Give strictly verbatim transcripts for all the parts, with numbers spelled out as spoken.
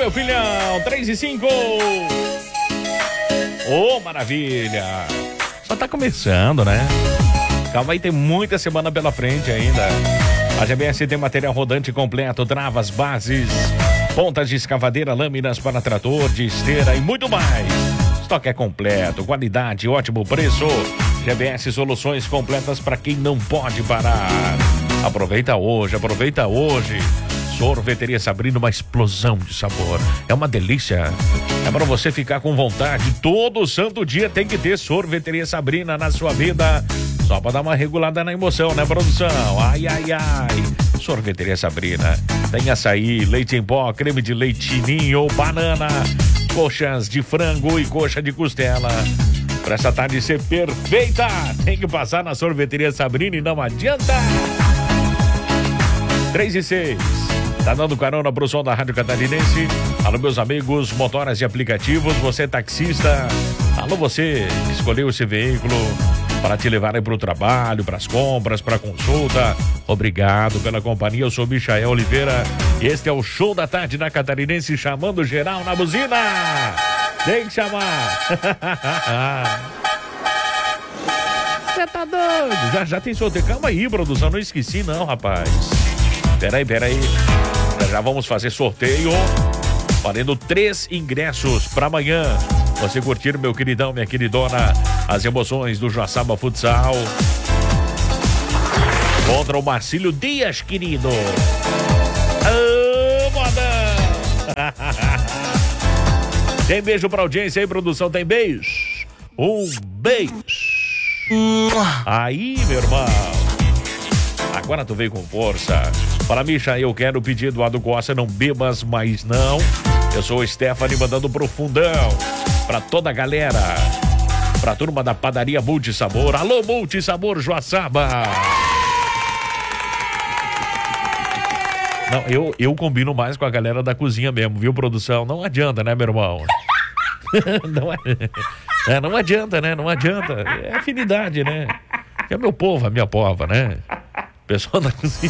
meu filhão, três e cinco. Ô, oh, maravilha. Só tá começando, né? Calma aí, tem muita semana pela frente ainda. A G B S tem material rodante completo, travas, bases, pontas de escavadeira, lâminas para trator, de esteira e muito mais. Estoque é completo, qualidade, ótimo preço. G B S Soluções completas para quem não pode parar. Aproveita hoje, aproveita hoje. Sorveteria Sabrina, uma explosão de sabor. É uma delícia. É para você ficar com vontade. Todo santo dia tem que ter Sorveteria Sabrina na sua vida. Só para dar uma regulada na emoção, né, produção? Ai, ai, ai. Sorveteria Sabrina. Tem açaí, leite em pó, creme de leite ninho, banana, coxas de frango e coxa de costela. Para essa tarde ser perfeita, tem que passar na Sorveteria Sabrina e não adianta. três e seis. Tá dando carona pro som da Rádio Catarinense. Alô, meus amigos, motoras e aplicativos, você é taxista. Alô, você que escolheu esse veículo para te levar aí pro trabalho, pras compras, pra consulta. Obrigado pela companhia, eu sou Michael Oliveira. Este é o Show da Tarde na Catarinense, chamando geral na buzina. Tem que chamar. Você tá doido? Já, já tem sorteio. Calma aí, produção, não esqueci não, rapaz. Peraí, peraí. Já vamos fazer sorteio. Valendo três ingressos para amanhã. Você curtir, meu queridão, minha queridona, as emoções do Joaçaba Futsal. Contra o Marcílio Dias, querido. Ô, modão. Tem beijo pra audiência aí, produção? Tem beijo? Um beijo. Aí, meu irmão. Agora tu veio com força. Para Misha, eu quero pedir Eduardo Costa, não bebas mais não. Eu sou o Stephanie mandando pro fundão. Pra toda a galera. Pra turma da padaria Multisabor. Alô, Multisabor Joaçaba. Não, eu, eu combino mais com a galera da cozinha mesmo, viu, produção? Não adianta, né, meu irmão? Não, é, é, não adianta, né? Não adianta. É afinidade, né? É meu povo, a minha pova, né? Pessoal da cozinha.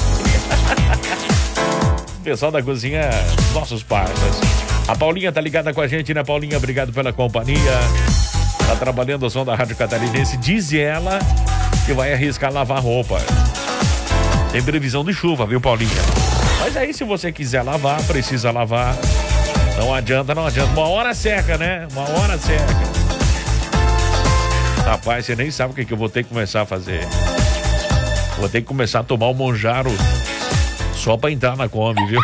Pessoal da cozinha, nossos parceiros. A Paulinha tá ligada com a gente, né, Paulinha? Obrigado pela companhia. Tá trabalhando o som da Rádio Catarinense. Diz ela que vai arriscar lavar roupa. Tem previsão de chuva, viu, Paulinha? Mas aí, se você quiser lavar, precisa lavar. Não adianta, não adianta. Uma hora seca, né? Uma hora seca. Rapaz, você nem sabe o que, que eu vou ter que começar a fazer. Vou ter que começar a tomar o Monjaro só pra entrar na Kombi, viu?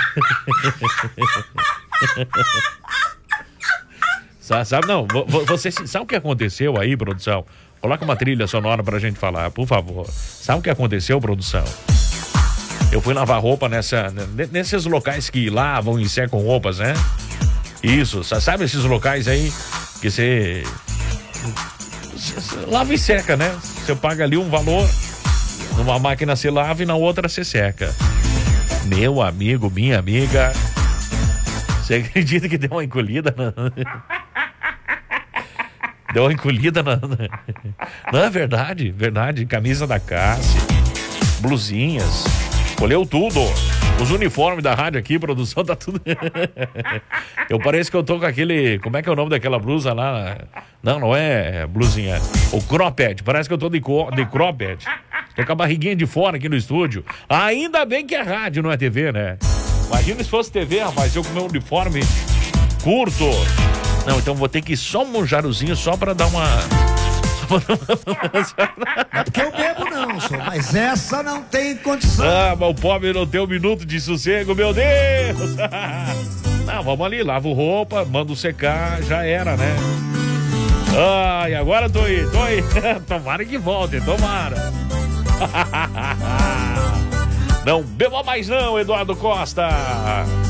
Sabe, não, você sabe o que aconteceu aí, produção? Coloca uma trilha sonora pra gente falar, por favor. Sabe o que aconteceu, produção? Eu fui lavar roupa nessa, nesses locais que lavam e secam roupas, né? Isso, sabe esses locais aí que você lava e seca, né? Você paga ali um valor, numa máquina você lava e na outra você seca. Meu amigo, minha amiga, você acredita que deu uma encolhida? Na... Deu uma encolhida na... Não, é verdade, verdade. Camisa da Cássia, blusinhas, colheu tudo. Os uniformes da rádio aqui, produção, tá tudo... Eu pareço que eu tô com aquele... Como é que é o nome daquela blusa lá? Não, não é blusinha. O cropped, parece que eu tô de, co... de cropped. Tô com a barriguinha de fora aqui no estúdio. Ainda bem que é rádio, não é T V, né? Imagina se fosse T V, rapaz, eu com meu uniforme curto. Não, então vou ter que ir só um monjarozinho só pra dar uma... Não é porque eu bebo não, senhor, mas essa não tem condição. Ah, mas o pobre não tem um minuto de sossego, meu Deus. Não, vamos ali, lavo roupa, mando secar, já era, né? Ai, agora tô aí, tô aí. Tomara que volte, tomara. Não beba mais não, Eduardo Costa.